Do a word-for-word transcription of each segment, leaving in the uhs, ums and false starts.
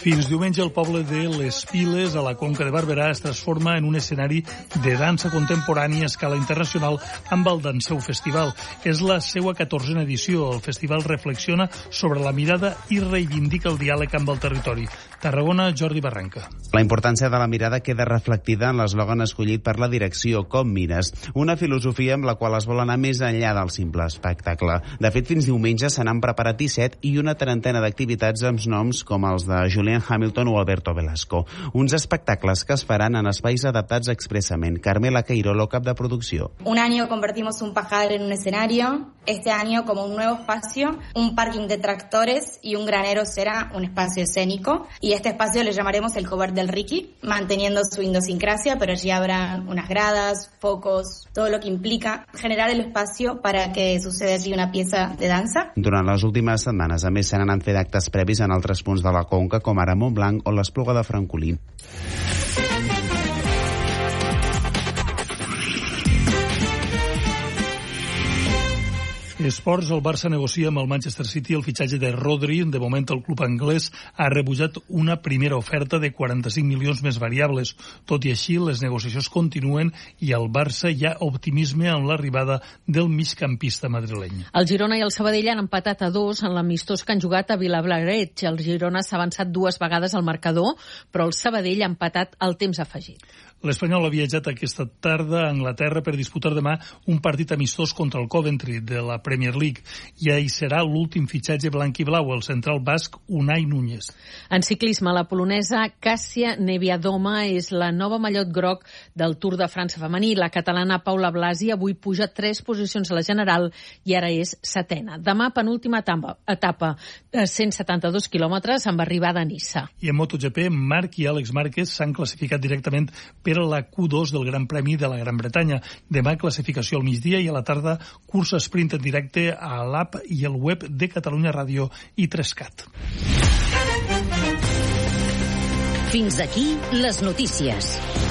Fins diumenge el poble de Les Piles, a la Conca de Barberà, es transforma en un escenari de dansa contemporània a escala internacional amb el Danseu Festival. És la seva catorzena edició. El festival reflexiona sobre la mirada i reivindica el diàleg amb el territori. Tarragona, Jordi Barranca. La importància de la mirada queda reflectida en l'eslògan escollit per la direcció Com mires, una filosofia amb la qual es vol anar més enllà del simple espectacle. De fet, fins diumenge se n'han preparat disset i una trentena d'activitats amb noms com els de Julian Hamilton o Alberto Velasco. Uns espectacles que es faran en espais adaptats expressament. Carmela Queirolo, cap de producció. Un año convertimos un pajar en un escenario, este año como un nuevo espacio, un parking de tractores y un granero será un espacio escénico. Y este espacio le llamaremos el Cover del Ricky, manteniendo su idiosincrasia, pero allí habrá unas gradas, focos, todo lo que implica generar el espacio para que suceda allí una pieza de dansa. Durant les últimes setmanes, a més, se n'han fet actes previs en altres punts de la Conca, com ara Montblanc o l'Espluga de Francolí. Esports, el Barça negocia amb el Manchester City el fitxatge de Rodri. De moment el club anglès ha rebutjat una primera oferta de quaranta-cinc milions més variables. Tot i així, les negociacions continuen i al Barça hi ha optimisme en l'arribada del migcampista madrileny. El Girona i el Sabadell han empatat a dos en l'amistós que han jugat a Vilablareix. El Girona s'ha avançat dues vegades al marcador, però el Sabadell ha empatat al temps afegit. L'Espanyol ha viatjat aquesta tarda a Anglaterra per disputar demà un partit amistós contra el Coventry de la Premier League. I ahí serà l'últim fitxatge blanc i blau, el central basc Unai Núñez. En ciclisme, la polonesa Càssia Neviadoma és la nova mallot groc del Tour de França femení. La catalana Paula Blasi avui puja tres posicions a la general i ara és setena. Demà, penúltima etapa, etapa cent setanta-dos quilòmetres amb arribada a Niça. I en MotoGP, Marc i Àlex Márquez s'han classificat directament per a la Q dos del Gran Premi de la Gran Bretanya. Demà classificació al migdia i a la tarda cursa sprint en directe a l'app i el web de Catalunya Ràdio i tres cat. Fins aquí les notícies.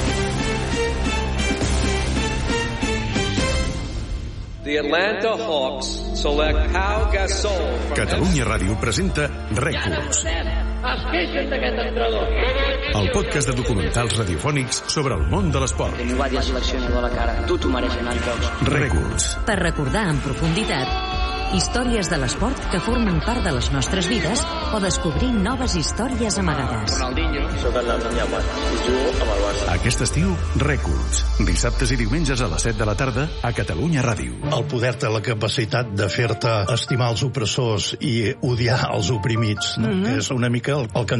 The Atlanta Hawks select Pau Gasol. Catalunya Ràdio presenta Rècords. Es queixen d'aquest entrenador. El podcast de documentals radiofònics sobre el món de l'esport. Teniu diversos seleccionadors a la cara. Tu t'ho mereixes, anar jocs. Rècords. Per recordar en profunditat històries de l'esport que formen part de les nostres vides o descobrir noves històries amagades. Ronaldinho. Soc el Damià Mat. Jugo amb el Barça. Aquest estiu, Rècords. Dissabtes i diumenges a les set de la tarda a Catalunya Ràdio. El poder té la capacitat de fer-te estimar els opressors i odiar els oprimits, no? Mm-hmm. És una mica el, el que